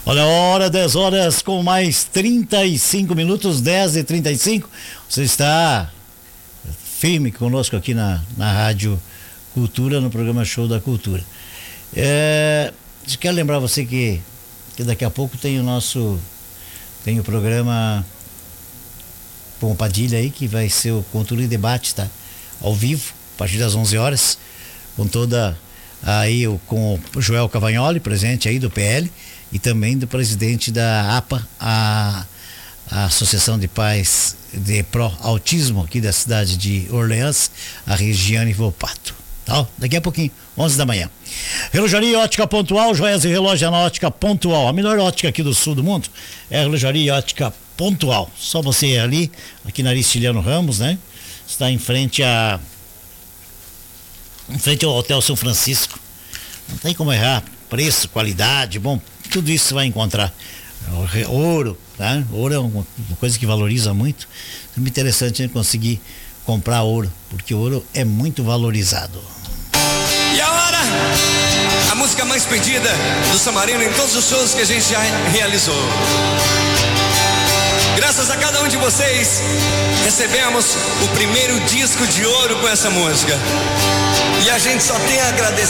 Olha a hora, 10 horas com mais 35 minutos, 10h35. Você está firme conosco aqui na Rádio Cultura, no programa Show da Cultura. Quero lembrar você que daqui a pouco tem o programa com o Padilha aí, que vai ser o Cultura e Debate, tá? Ao vivo, a partir das 11 horas, com com o Joel Cavagnoli, presidente aí do PL, e também do presidente da APA, a Associação de Pais de Pró-Autismo aqui da cidade de Orleans, a Regiane Volpato. Tá? Daqui a pouquinho, 11 da manhã. Relojaria Ótica Pontual, joias e relógio na Ótica Pontual. A melhor ótica aqui do sul do mundo é a Relojaria Ótica Pontual. Só você ir ali, aqui na Aristiliano Ramos, né? Está em frente ao Hotel São Francisco. Não tem como errar. Preço, qualidade, bom, tudo isso você vai encontrar. Ouro, tá? Ouro é uma coisa que valoriza muito. É muito interessante a gente conseguir comprar ouro, porque o ouro é muito valorizado. E a hora, a música mais pedida do Samarino em todos os shows que a gente já realizou. Graças a cada um de vocês, recebemos o primeiro disco de ouro com essa música. E a gente só tem a agradecer.